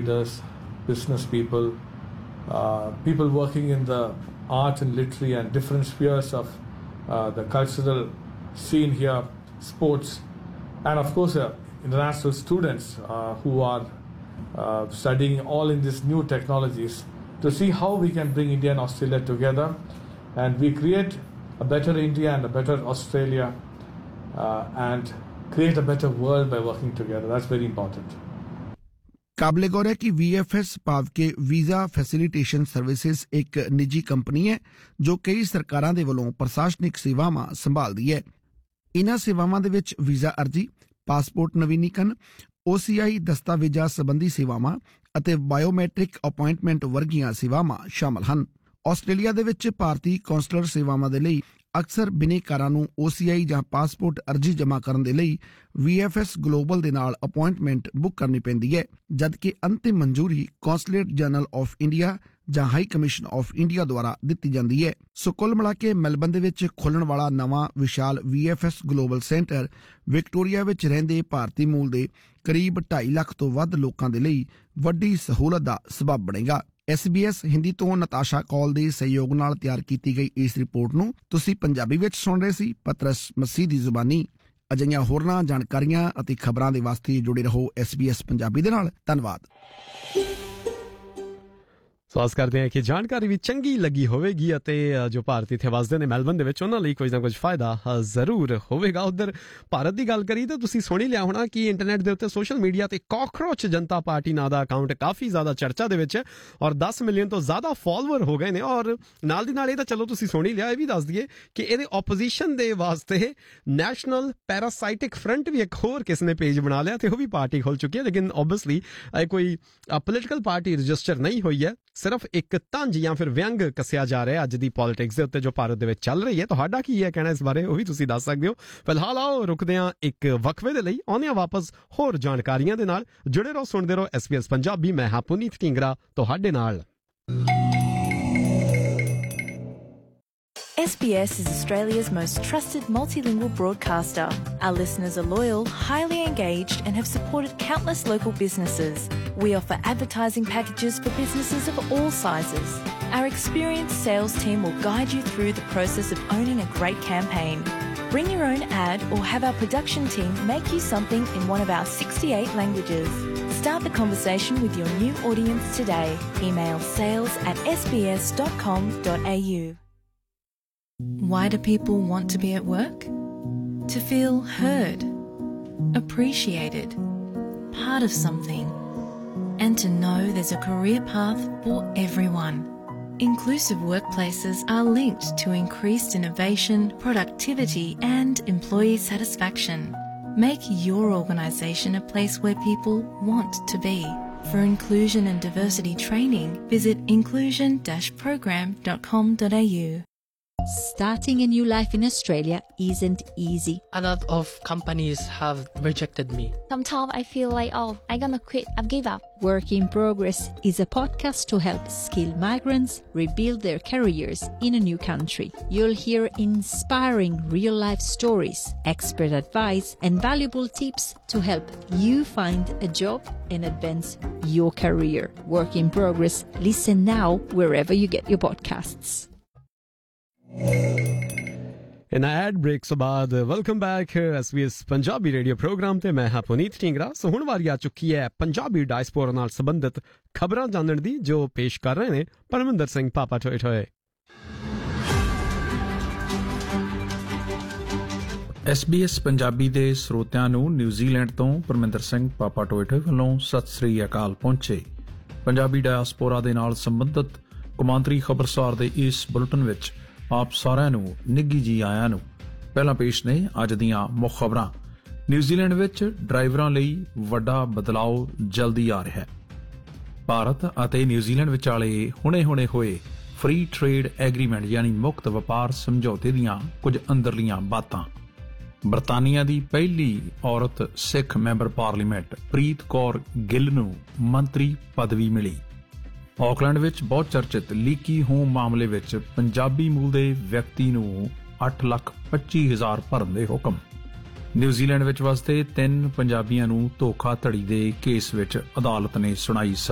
leaders, business people, people working in the art and literary and different spheres of the cultural scene here, sports, and of course international students who are studying all in these new technologies, to see how we can bring India and Australia together and we create a better India and a better Australia and create a better world by working together. That's very important. ਕਾਬਲੇ ਗੌਰ ਹੈ ਕਿ VFS ਭਾਵ ਕਿ visa facilitation services ਇੱਕ ਨਿੱਜੀ company ਹੈ ਜੋ ਕਈ ਸਰਕਾਰਾਂ ਦੇ ਵੱਲੋਂ ਪ੍ਰਸ਼ਾਸਨਿਕ ਸੇਵਾਵਾਂ ਸੰਭਾਲਦੀ ਹੈ। ਇਨ੍ਹਾਂ ਸੇਵਾਵਾਂ ਦੇ ਵਿੱਚ ਵੀਜ਼ਾ ਅਰਜੀ, ਪਾਸਪੋਰਟ ਨਵੀਨੀਕਰਨ, OCI ਦਸਤਾਵੇਜ਼ਾਂ ਸੰਬੰਧੀ ਸੇਵਾਵਾਂ ਅਤੇ ਬਾਇਓਮੈਟ੍ਰਿਕ ਅਪਾਇੰਟਮੈਂਟ ਵਰਗੀਆਂ ਸੇਵਾਵਾਂ ਸ਼ਾਮਲ ਹਨ। ਆਸਟ੍ਰੇਲੀਆ ਦੇ ਵਿੱਚ ਭਾਰਤੀ ਕੌਂਸਲਰ ਸੇਵਾਵਾਂ ਦੇ ਲਈ ਅਕਸਰ ਬਿਨੇਕਾਰਾਂ ਨੂੰ OCI ਜਾਂ ਪਾਸਪੋਰਟ ਅਰਜੀ ਜਮ੍ਹਾਂ ਕਰਨ ਦੇ ਲਈ VFS ਗਲੋਬਲ ਦੇ ਨਾਲ ਅਪਾਇੰਟਮੈਂਟ ਬੁੱਕ ਕਰਨੀ ਪੈਂਦੀ ਹੈ, ਜਦਕਿ ਅੰਤਿਮ ਮਨਜ਼ੂਰੀ ਕੌਂਸਲੇਟ ਜਨਰਲ ਆਫ ਇੰਡੀਆ ਜਾਂ ਹਾਈ ਕਮਿਸ਼ਨ ਆਫ ਇੰਡੀਆ ਦੁਆਰਾ ਦਿੱਤੀ ਜਾਂਦੀ ਹੈ। ਸੋ ਕੁੱਲ ਮਿਲਾ ਕੇ ਮੈਲਬਨ ਦੇ ਵਿੱਚ ਖੁੱਲਣ ਵਾਲਾ ਨਵਾਂ ਵਿਸ਼ਾਲ VFS ਗਲੋਬਲ ਸੈਂਟਰ ਵਿਕਟੋਰੀਆ ਵਿੱਚ ਰਹਿੰਦੇ ਭਾਰਤੀ ਮੂਲ ਦੇ ਕਰੀਬ 2.5 ਲੱਖ ਤੋਂ ਵੱਧ ਲੋਕਾਂ ਦੇ ਲਈ ਵੱਡੀ ਸਹੂਲਤ ਦਾ ਸਬੱਬ ਬਣੇਗਾ। SBS ਹਿੰਦੀ ਤੋਂ ਨਤਾਸ਼ਾ ਕੌਲ ਦੇ ਸਹਿਯੋਗ ਨਾਲ ਤਿਆਰ ਕੀਤੀ ਗਈ ਇਸ ਰਿਪੋਰਟ ਨੂੰ ਤੁਸੀਂ ਪੰਜਾਬੀ ਵਿੱਚ ਸੁਣ ਰਹੇ ਸੀ ਪਤਰਸ ਮਸੀਹ ਦੀ ਜ਼ੁਬਾਨੀ। ਅਜਿਹੀਆਂ ਹੋਰਨਾਂ ਜਾਣਕਾਰੀਆਂ ਅਤੇ ਖਬਰਾਂ ਦੇ ਵਾਸਤੇ ਜੁੜੇ ਰਹੋ SBS ਪੰਜਾਬੀ ਦੇ ਨਾਲ। ਧੰਨਵਾਦ। ਸੋ ਆਸ ਕਰਦੇ ਹਾਂ ਕਿ ਜਾਣਕਾਰੀ ਵੀ ਚੰਗੀ ਲੱਗੀ ਹੋਵੇਗੀ ਅਤੇ ਜੋ ਭਾਰਤੀ ਇੱਥੇ ਵਸਦੇ ਨੇ ਮੈਲਬਨ ਦੇ ਵਿੱਚ ਉਹਨਾਂ ਲਈ ਕੁਝ ਨਾ ਕੁਝ ਫਾਇਦਾ ਜ਼ਰੂਰ ਹੋਵੇਗਾ। ਉੱਧਰ ਭਾਰਤ ਦੀ ਗੱਲ ਕਰੀ ਤਾਂ ਤੁਸੀਂ ਸੁਣ ਹੀ ਲਿਆ ਹੋਣਾ ਕਿ ਇੰਟਰਨੈਟ ਦੇ ਉੱਤੇ ਸੋਸ਼ਲ ਮੀਡੀਆ ਤੇ ਕਾਕਰੋਚ ਜਨਤਾ ਪਾਰਟੀ ਨਾਂ ਦਾ ਅਕਾਊਂਟ ਕਾਫੀ ਜ਼ਿਆਦਾ ਚਰਚਾ ਦੇ ਵਿੱਚ ਹੈ ਔਰ 10 ਮਿਲੀਅਨ ਤੋਂ ਜ਼ਿਆਦਾ ਫਾਲੋਅਰ ਹੋ ਗਏ ਨੇ। ਔਰ ਨਾਲ ਦੀ ਨਾਲ ਇਹ ਤਾਂ ਚਲੋ ਤੁਸੀਂ ਸੁਣ ਹੀ ਲਿਆ, ਇਹ ਵੀ ਦੱਸ ਦਈਏ ਕਿ ਇਹਦੇ ਓਪੋਜੀਸ਼ਨ ਦੇ ਵਾਸਤੇ ਨੈਸ਼ਨਲ ਪੈਰਾਸਾਈਟਿਕ ਫਰੰਟ ਵੀ ਇੱਕ ਹੋਰ ਕਿਸ ਨੇ ਪੇਜ ਬਣਾ ਲਿਆ ਤੇ ਉਹ ਵੀ ਪਾਰਟੀ ਖੁੱਲ ਚੁੱਕੀ ਹੈ। ਲੇਕਿਨ ਓਬਵੀਅਸਲੀ ਇਹ ਕੋਈ ਪੋਲੀਟੀਕਲ ਪਾਰਟੀ ਰਜਿਸਟਰ ਨਹੀਂ ਹੋਈ ਹੈ, ਸਿਰਫ ਇੱਕ ਤੰਜ ਜਾਂ ਫਿਰ ਵਿਅੰਗ ਕੱਸਿਆ ਜਾ ਰਿਹਾ ਅੱਜ ਦੀ ਪੋਲਿਟਿਕਸ ਦੇ ਉੱਤੇ ਜੋ ਭਾਰਤ ਦੇ ਵਿੱਚ ਚੱਲ ਰਹੀ ਹੈ। ਤੁਹਾਡਾ ਕੀ ਹੈ ਕਹਿਣਾ ਇਸ ਬਾਰੇ, ਉਹ ਵੀ ਤੁਸੀਂ ਦੱਸ ਸਕਦੇ ਹੋ। ਫਿਲਹਾਲ ਆਓ ਰੁਕਦੇ ਹਾਂ ਇੱਕ ਵਕਫੇ ਦੇ ਲਈ, ਆਉਂਦੇ ਹਾਂ ਵਾਪਸ ਹੋਰ ਜਾਣਕਾਰੀਆਂ ਦੇ ਨਾਲ। ਜੁੜੇ ਰਹੋ, ਸੁਣਦੇ ਰਹੋ SBS ਪੰਜਾਬੀ। ਮੈਂ ਹਾਂ ਪੁਨੀਤ ਢੀਂਗਰਾ ਤੁਹਾਡੇ ਨਾਲ। SBS is Australia's most trusted multilingual broadcaster. Our listeners are loyal, highly engaged, and have supported countless local businesses. We offer advertising packages for businesses of all sizes. Our experienced sales team will guide you through the process of owning a great campaign. Bring your own ad or have our production team make you something in one of our 68 languages. Start the conversation with your new audience today. Email sales@sbs.com.au. Why do people want to be at work? To feel heard, appreciated, part of something, and to know there's a career path for everyone. Inclusive workplaces are linked to increased innovation, productivity, and employee satisfaction. Make your organisation a place where people want to be. For inclusion and diversity training, visit inclusion-program.com.au. Starting a new life in Australia isn't easy. A lot of companies have rejected me. Sometimes I feel like, I'm gonna quit, I've give up. Work in Progress is a podcast to help skilled migrants rebuild their careers in a new country. You'll hear inspiring real-life stories, expert advice, and valuable tips to help you find a job and advance your career. Work in Progress. Listen now wherever you get your podcasts. ਇਹਨਾਂ add break ਤੋਂ ਬਾਅਦ welcome back SBS Punjabi radio programme ਤੇ ਮੈਂ ਹਾਂ ਪੁਨੀਤ ਢੀਂਗਰਾ। ਸੋ ਹੁਣ ਵਾਰੀ ਆ ਚੁੱਕੀ ਹੈ ਪੰਜਾਬੀ ਡਾਇਸਪੋਰਾ ਨਾਲ ਸੰਬੰਧਿਤ ਖਬਰਾਂ ਜਾਣਨ ਦੀ, ਜੋ ਪੇਸ਼ ਕਰ ਰਹੇ ਨੇ ਪਰਮਿੰਦਰ ਸਿੰਘ ਪਾਪਾ ਟੋਏ ਟੋਏ। SBS ਪੰਜਾਬੀ ਦੇ ਸਰੋਤਿਆਂ ਨੂੰ ਨਿਊਜ਼ੀਲੈਂਡ ਤੋਂ ਪਰਮਿੰਦਰ ਸਿੰਘ ਪਾਪਾ ਟੋਏ ਟੋਏ ਵੱਲੋਂ ਸਤਿ ਸ੍ਰੀ ਅਕਾਲ ਪਹੁੰਚੇ। ਪੰਜਾਬੀ ਡਾਇਸਪੋਰਾ ਦੇ ਨਾਲ ਸੰਬੰਧਿਤ ਕੌਮਾਂਤਰੀ ਖਬਰਸਾਰ ਦੇ ਇਸ ਬੁਲਟਨ ਵਿੱਚ ਆਪ ਸਾਰਿਆਂ ਨੂੰ ਨਿੱਘੀ ਜੀ ਆਇਆਂ ਨੂੰ। ਪਹਿਲਾਂ ਪੇਸ਼ ਨੇ ਅੱਜ ਦੀਆਂ ਮੁੱਖ ਖਬਰਾਂ। ਨਿਊਜ਼ੀਲੈਂਡ ਵਿੱਚ ਡਰਾਈਵਰਾਂ ਲਈ ਵੱਡਾ ਬਦਲਾਅ ਜਲਦੀ ਆ ਰਿਹਾ ਹੈ। ਭਾਰਤ ਅਤੇ ਨਿਊਜ਼ੀਲੈਂਡ ਵਿਚਾਲੇ ਹੁਣੇ ਹੋਏ ਫ੍ਰੀ ਟ੍ਰੇਡ ਐਗਰੀਮੈਂਟ ਯਾਨੀ ਮੁਕਤ ਵਪਾਰ ਸਮਝੌਤੇ ਦੀਆਂ ਕੁਝ ਅੰਦਰਲੀਆਂ ਬਾਤਾਂ। ਬਰਤਾਨੀਆ ਦੀ ਪਹਿਲੀ ਔਰਤ ਸਿੱਖ ਮੈਂਬਰ ਪਾਰਲੀਮੈਂਟ ਪ੍ਰੀਤ ਕੌਰ ਗਿੱਲ ਨੂੰ ਮੰਤਰੀ ਪਦਵੀ ਮਿਲੀ। ਆਕਲੈਂਡ ਵਿੱਚ ਬਹੁਤ ਚਰਚਿਤ ਲੀਕੀ ਹੋਮ ਮਾਮਲੇ ਵਿੱਚ ਪੰਜਾਬੀ ਮੂਲ ਦੇ ਵਿਅਕਤੀ ਨੂੰ 8,25,000 ਭਰਨ ਦੇ ਹੁਕਮ। ਨਿਊਜ਼ੀਲੈਂਡ ਵਿੱਚ ਵਸਦੇ 3 ਪੰਜਾਬੀਆਂ ਨੂੰ ਧੋਖਾਧੜੀ ਦੇ ਕੇਸ ਵਿੱਚ ਅਦਾਲਤ ਨੇ ਸੁਣਾਈ